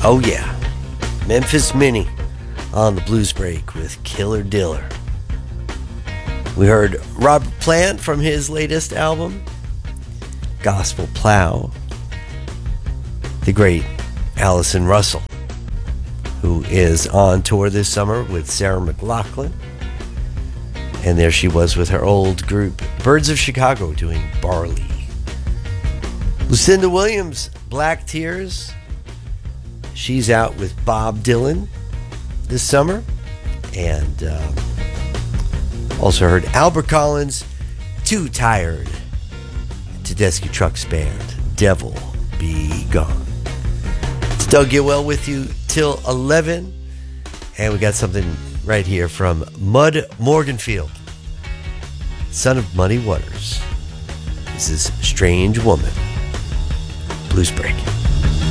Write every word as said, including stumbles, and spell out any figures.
Oh yeah, Memphis Minnie on the Blues Break with Killer Diller. We heard Robert Plant from his latest album, Gospel Plow. The great Allison Russell, who is on tour this summer with Sarah McLachlan. And there she was with her old group, Birds of Chicago, doing Barley. Lucinda Williams, Black Tears. She's out with Bob Dylan this summer. And uh, also heard Albert Collins, Too Tired. Tedeschi Trucks Band, Devil Be Gone. It's Doug Gilwell with you till eleven. And we got something right here from Mud Morganfield, son of Muddy Waters. This is Strange Woman. Blues Break.